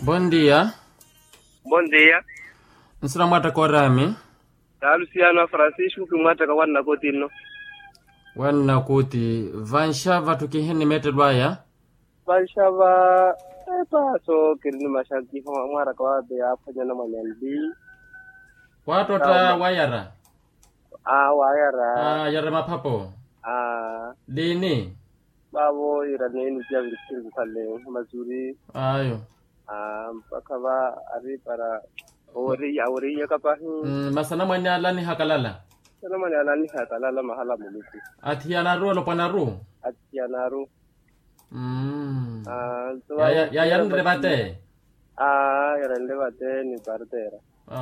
Bom dia. Bom dia. Nsira mwata korami. Luciano Francisco kumwata kawana kotino. Wana kuti vanshava tukiheni metedwaya. Vanshava so kilini mashanti mwara kawabe afanya na manyandi. Watota wayara. Wayara. Yara mapapo. Dini. Babo iraneni jangikiri kale mazuri. Ayo. Mpaka ba ari para ori yakapahi. Masana mwanya alani hakalala. Sana mwanya alani hakalala mahala muluku. Atiyanaru alopanaru. Atiyanaru. Ya yarendre bate. Yarendre bate ni partera.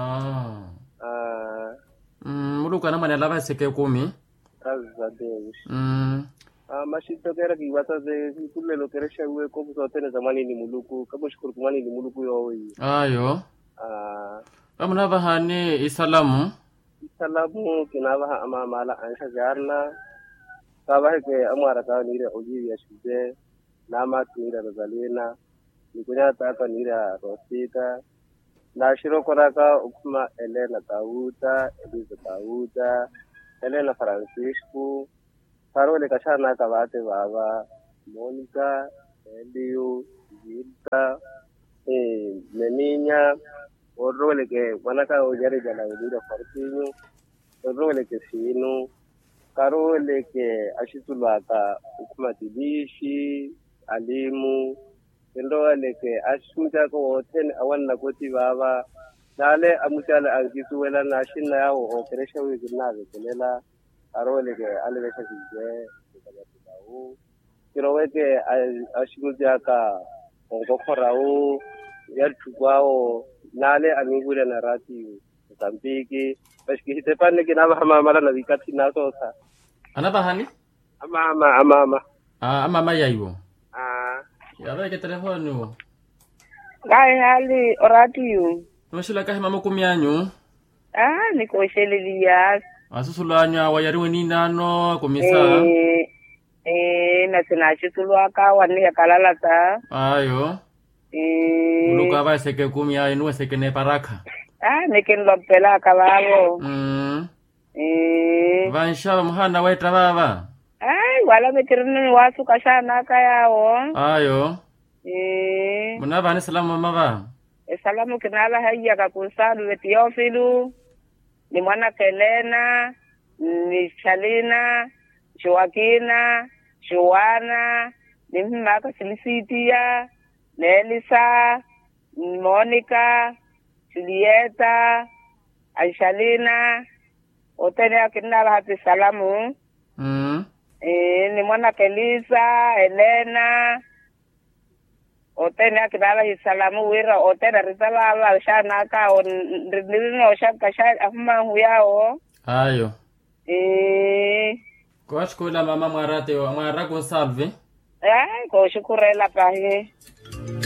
Muluku na mwanya lava seke kumi. Kazi za Deus. Mashito kera kiwata ze kule lo kera shawe ko kutotene zamani ni muluku kama shukuru kumani ni muluku yoi. Ayo. Amna bahani isalamu kinaba ama mala ansha jarna sabahe ke amara ka nire oji ya shuje nama tinga rozalina nikunya taka nire rosita na shiro koraka ukuma Elena Tauta Eliza Tauta Elena Francisco Parole kashana kabate baba Monica Eliu Gilda Meninya Orrole ke wanaka ojare jana udira fartinyo orrole ke sinu karole ke ashitulaka ukumatilishi alimu endole ke ashuja ko ten awanna koti baba dale amuchala angisuwela na shinna yawo operation wiginabe kelela karole ke alebesha kije kabatu kiroweke ashuja ka ongokorao yarchugwao nale amigule na rati Mozambique bashki hitepane kinaba hamamala na vikati nasosa anabahani ama mama yaiwo yawe ke telefonu Gai hali oratiyo Nwashila kahi mama kumyanyu niko shelilias Asusulanya wayariwe ni nano komisa na sinachitulwaka wani yakalala ta Ayo Muluku aba seke kumi ya inuwe seke ne paraka. Nikin lopela kababo. Vanshava muhana weta baba. Wala mitirini wasu kashana kayao. Ayo. Munaba ni salamu mama. Salamu kinala haya kakusadu Etiofilu. Ni mwana Kelena. Ni Shalina. Joaquina. Joana. Ni mmaka Felicitia. Nelisa, Monica, Julieta, Aishalina, otene akinala hati salamu. Ni mwana Kelisa, Elena, otene akinala hati salamu wira, otene ritala ala shanaka, nirino shaka afuma huyao. Ayo. Kwa shukula mama mwarate wa mwara Gonsalve. Ko shukurela pahe.